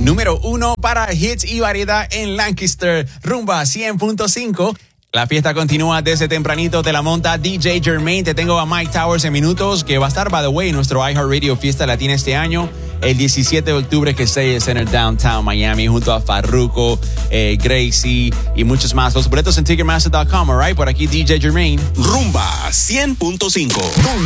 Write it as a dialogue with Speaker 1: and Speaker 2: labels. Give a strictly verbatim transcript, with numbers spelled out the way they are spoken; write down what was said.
Speaker 1: Número uno para hits y variedad en Lancaster, Rumba cien punto cinco. La fiesta continúa desde tempranito, te la monta D J Jermaine. Te tengo a Mike Towers en minutos, que va a estar, by the way, en nuestro iHeartRadio Fiesta Latina este año, el diecisiete de octubre, que se en el Downtown Miami, junto a Farruko, eh, Gracie y muchos más. Los boletos en Ticketmaster punto com, all right? Por aquí D J Jermaine.
Speaker 2: Rumba cien punto cinco.